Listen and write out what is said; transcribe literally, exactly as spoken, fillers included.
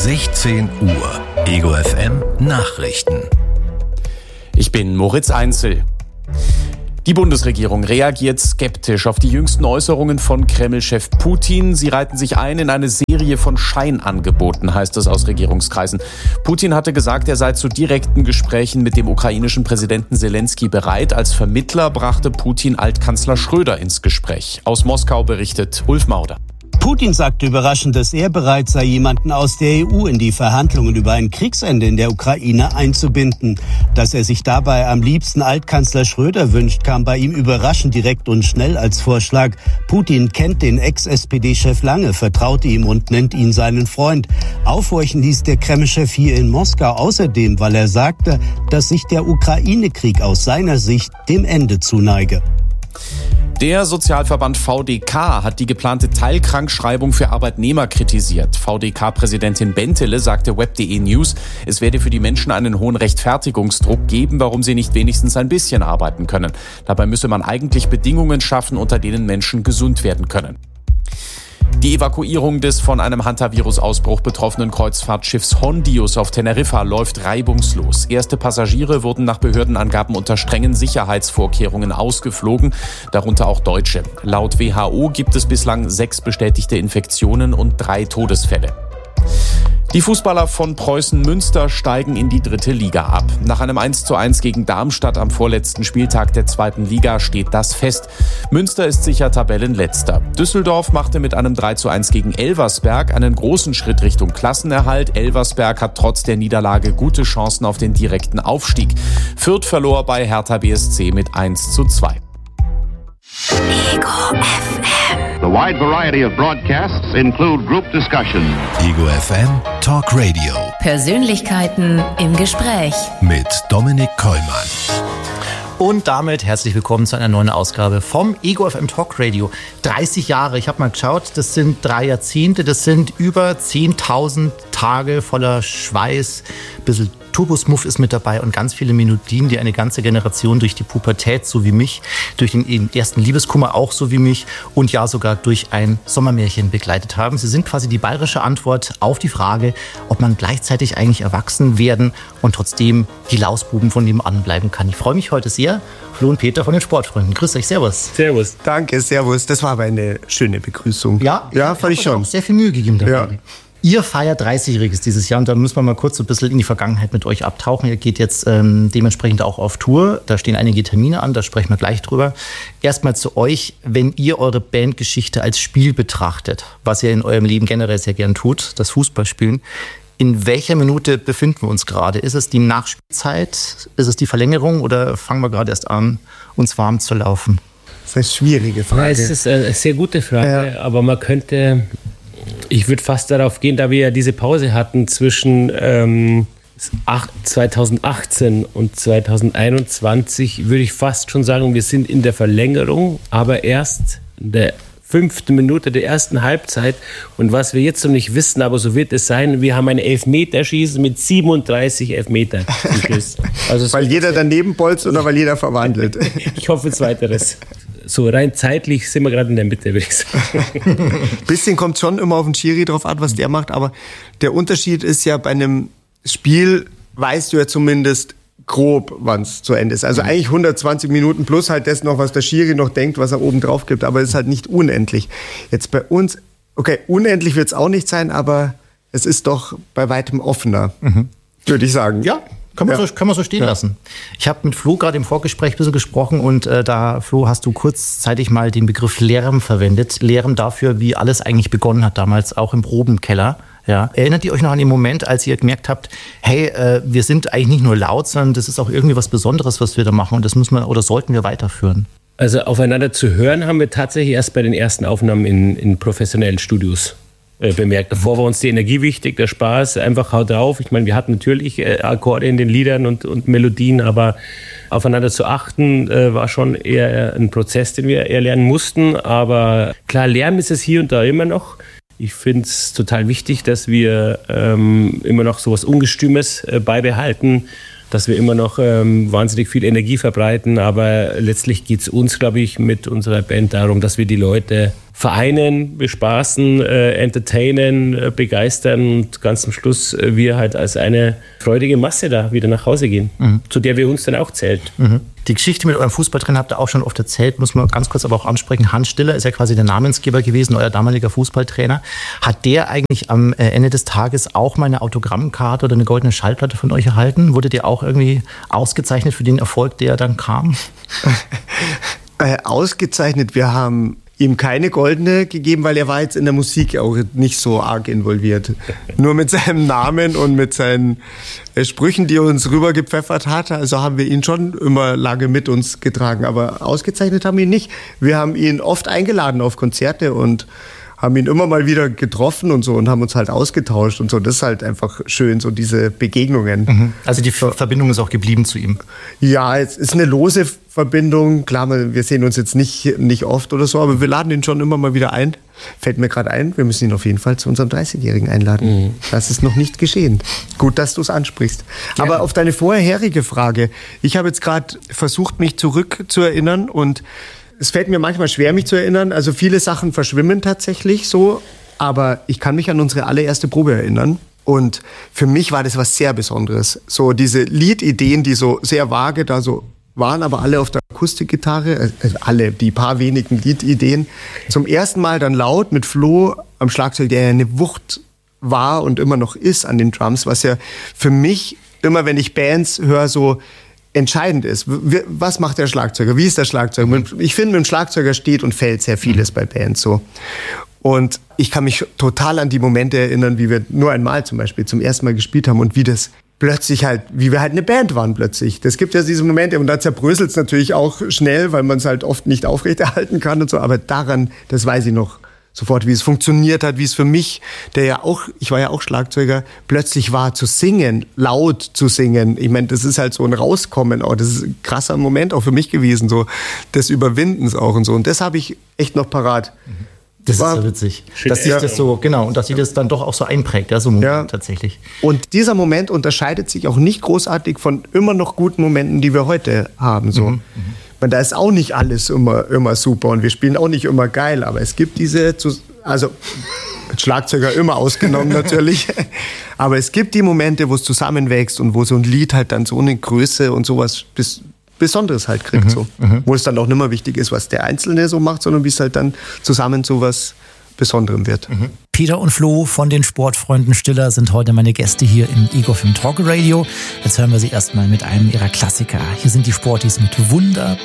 sechzehn Uhr. Ego F M Nachrichten. Ich bin Moritz Einzel. Die Bundesregierung reagiert skeptisch auf die jüngsten Äußerungen von Kreml-Chef Putin. Sie reihten sich ein in eine Serie von Scheinangeboten, heißt es aus Regierungskreisen. Putin hatte gesagt, er sei zu direkten Gesprächen mit dem ukrainischen Präsidenten Selensky bereit. Als Vermittler brachte Putin Altkanzler Schröder ins Gespräch. Aus Moskau berichtet Ulf Mauder. Putin sagte überraschend, dass er bereit sei, jemanden aus der E U in die Verhandlungen über ein Kriegsende in der Ukraine einzubinden. Dass er sich dabei am liebsten Altkanzler Schröder wünscht, kam bei ihm überraschend direkt und schnell als Vorschlag. Putin kennt den Ex-S P D-Chef lange, vertraute ihm und nennt ihn seinen Freund. Aufhorchen ließ der Kreml-Chef hier in Moskau außerdem, weil er sagte, dass sich der Ukraine-Krieg aus seiner Sicht dem Ende zuneige. Der Sozialverband V D K hat die geplante Teilkrankschreibung für Arbeitnehmer kritisiert. V D K-Präsidentin Bentele sagte Web punkt de News, es werde für die Menschen einen hohen Rechtfertigungsdruck geben, warum sie nicht wenigstens ein bisschen arbeiten können. Dabei müsse man eigentlich Bedingungen schaffen, unter denen Menschen gesund werden können. Die Evakuierung des von einem Hantavirus-Ausbruch betroffenen Kreuzfahrtschiffs Hondius auf Teneriffa läuft reibungslos. Erste Passagiere wurden nach Behördenangaben unter strengen Sicherheitsvorkehrungen ausgeflogen, darunter auch Deutsche. Laut W H O gibt es bislang sechs bestätigte Infektionen und drei Todesfälle. Die Fußballer von Preußen Münster steigen in die dritte Liga ab. Nach einem eins zu eins gegen Darmstadt am vorletzten Spieltag der zweiten Liga steht das fest. Münster ist sicher Tabellenletzter. Düsseldorf machte mit einem drei zu eins gegen Elversberg einen großen Schritt Richtung Klassenerhalt. Elversberg hat trotz der Niederlage gute Chancen auf den direkten Aufstieg. Fürth verlor bei Hertha B S C mit eins zu zwei. Ego F M. The wide variety of broadcasts include group discussion. Ego F M Talk Radio. Persönlichkeiten im Gespräch. Mit Dominik Kollmann. Und damit herzlich willkommen zu einer neuen Ausgabe vom Ego F M Talk Radio. dreißig Jahre, ich habe mal geschaut, das sind drei Jahrzehnte, das sind über zehntausend Tage voller Schweiß, ein bisschen Turbosmuff ist mit dabei und ganz viele Melodien, die eine ganze Generation durch die Pubertät, so wie mich, durch den ersten Liebeskummer auch so wie mich und ja sogar durch ein Sommermärchen begleitet haben. Sie sind quasi die bayerische Antwort auf die Frage, ob man gleichzeitig eigentlich erwachsen werden und trotzdem die Lausbuben von nebenan bleiben kann. Ich freue mich heute sehr. Flo und Peter von den Sportfreunden. Grüß euch, servus. Servus. Danke, servus. Das war aber eine schöne Begrüßung. Ja, ja fand ich schon. Auch sehr viel Mühe gegeben dabei. Ja. Ihr feiert dreißigjähriges dieses Jahr und da müssen wir mal kurz so ein bisschen in die Vergangenheit mit euch abtauchen. Ihr geht jetzt ähm, dementsprechend auch auf Tour. Da stehen einige Termine an, da sprechen wir gleich drüber. Erstmal zu euch, wenn ihr eure Bandgeschichte als Spiel betrachtet, was ihr in eurem Leben generell sehr gern tut, das Fußballspielen. In welcher Minute befinden wir uns gerade? Ist es die Nachspielzeit? Ist es die Verlängerung oder fangen wir gerade erst an, uns warm zu laufen? Das ist eine schwierige Frage. Ja, es ist eine sehr gute Frage, ja. Aber man könnte... Ich würde fast darauf gehen, da wir ja diese Pause hatten zwischen ähm, zweitausendachtzehn und zweitausendeinundzwanzig, würde ich fast schon sagen, wir sind in der Verlängerung, aber erst in der fünften Minute der ersten Halbzeit. Und was wir jetzt noch nicht wissen, aber so wird es sein, wir haben ein Elfmeterschießen mit siebenunddreißig Elfmetern. Also weil jeder daneben bolzt oder weil jeder verwandelt? Ich hoffe zweiteres. So rein zeitlich sind wir gerade in der Mitte, würde ich sagen. Bisschen kommt schon immer auf den Schiri drauf an, was der macht, aber der Unterschied ist ja, bei einem Spiel weißt du ja zumindest grob, wann es zu Ende ist. Also mhm. eigentlich hundertzwanzig Minuten plus halt das noch, was der Schiri noch denkt, was er oben drauf gibt, aber es ist halt nicht unendlich. Jetzt bei uns, okay, unendlich wird es auch nicht sein, aber es ist doch bei weitem offener, mhm. würde ich sagen. Ja. Können wir, ja. so, können wir so stehen ja. lassen. Ich habe mit Flo gerade im Vorgespräch ein bisschen gesprochen und äh, da, Flo, hast du kurzzeitig mal den Begriff Lärm verwendet. Lärm dafür, wie alles eigentlich begonnen hat damals, auch im Probenkeller. Ja. Erinnert ihr euch noch an den Moment, als ihr gemerkt habt, hey, äh, wir sind eigentlich nicht nur laut, sondern das ist auch irgendwie was Besonderes, was wir da machen und das müssen wir oder sollten wir weiterführen? Also aufeinander zu hören haben wir tatsächlich erst bei den ersten Aufnahmen in, in professionellen Studios bemerkt. Davor war uns die Energie wichtig, der Spaß, einfach haut drauf. Ich meine, wir hatten natürlich äh, Akkorde in den Liedern und, und Melodien, aber aufeinander zu achten äh, war schon eher ein Prozess, den wir eher lernen mussten. Aber klar, Lärm ist es hier und da immer noch. Ich finde es total wichtig, dass wir ähm, immer noch so was Ungestümes äh, beibehalten. dass wir immer noch ähm, wahnsinnig viel Energie verbreiten. Aber letztlich geht es uns, glaube ich, mit unserer Band darum, dass wir die Leute vereinen, bespaßen, äh, entertainen, äh, begeistern und ganz zum Schluss äh, wir halt als eine freudige Masse da wieder nach Hause gehen, mhm. zu der wir uns dann auch zählt. Mhm. Die Geschichte mit eurem Fußballtrainer habt ihr auch schon oft erzählt, muss man ganz kurz aber auch ansprechen. Hans Stiller ist ja quasi der Namensgeber gewesen, euer damaliger Fußballtrainer. Hat der eigentlich am Ende des Tages auch mal eine Autogrammkarte oder eine goldene Schallplatte von euch erhalten? Wurdet ihr auch irgendwie ausgezeichnet für den Erfolg, der dann kam? äh, ausgezeichnet, wir haben ihm keine goldene gegeben, weil er war jetzt in der Musik auch nicht so arg involviert. Nur mit seinem Namen und mit seinen äh, Sprüchen, die er uns rübergepfeffert hat, also haben wir ihn schon immer lange mit uns getragen. Aber ausgezeichnet haben wir ihn nicht. Wir haben ihn oft eingeladen auf Konzerte und haben ihn immer mal wieder getroffen und so und haben uns halt ausgetauscht und so. Das ist halt einfach schön, so diese Begegnungen. Mhm. Also die Ver- Verbindung ist auch geblieben zu ihm? Ja, es ist eine lose Verbindung. Klar, wir sehen uns jetzt nicht, nicht oft oder so, aber wir laden ihn schon immer mal wieder ein. Fällt mir gerade ein, wir müssen ihn auf jeden Fall zu unserem dreißigjährigen einladen. Mhm. Das ist noch nicht geschehen. Gut, dass du es ansprichst. Gerne. Aber auf deine vorherige Frage. Ich habe jetzt gerade versucht, mich zurückzuerinnern und es fällt mir manchmal schwer, mich zu erinnern. Also viele Sachen verschwimmen tatsächlich so. Aber ich kann mich an unsere allererste Probe erinnern. Und für mich war das was sehr Besonderes. So diese Liedideen, die so sehr vage da so waren, aber alle auf der Akustikgitarre. Also alle, die paar wenigen Liedideen. Zum ersten Mal dann laut mit Flo am Schlagzeug, der ja eine Wucht war und immer noch ist an den Drums. Was ja für mich, immer wenn ich Bands höre, so entscheidend ist. Was macht der Schlagzeuger? Wie ist der Schlagzeuger? Ich finde, mit dem Schlagzeuger steht und fällt sehr vieles bei Bands so. Und ich kann mich total an die Momente erinnern, wie wir nur einmal zum Beispiel zum ersten Mal gespielt haben und wie das plötzlich halt, wie wir halt eine Band waren plötzlich. Das gibt ja diese Momente und da zerbröselt es natürlich auch schnell, weil man es halt oft nicht aufrechterhalten kann und so. Aber daran, das weiß ich noch sofort, wie es funktioniert hat, wie es für mich, der ja auch, ich war ja auch Schlagzeuger, plötzlich war zu singen, laut zu singen. Ich meine, das ist halt so ein Rauskommen auch. Das ist ein krasser Moment auch für mich gewesen, so des Überwindens auch und so. Und das habe ich echt noch parat. Das war, ist ja witzig, dass sich ja. das so, genau, und dass sich das dann doch auch so einprägt, ja, so ein Moment ja. tatsächlich. Und dieser Moment unterscheidet sich auch nicht großartig von immer noch guten Momenten, die wir heute haben, so. Mhm. Weil da ist auch nicht alles immer, immer super und wir spielen auch nicht immer geil, aber es gibt diese, also mit Schlagzeuger immer ausgenommen natürlich, aber es gibt die Momente, wo es zusammenwächst und wo so ein Lied halt dann so eine Größe und sowas bis, Besonderes halt kriegt, mhm, so. Mhm. Wo es dann auch nicht mehr wichtig ist, was der Einzelne so macht, sondern wie es halt dann zusammen so was Besonderem wird. Mhm. Peter und Flo von den Sportfreunden Stiller sind heute meine Gäste hier im Ego F M Talk Radio. Jetzt hören wir sie erstmal mit einem ihrer Klassiker. Hier sind die Sporties mit Wunderbar.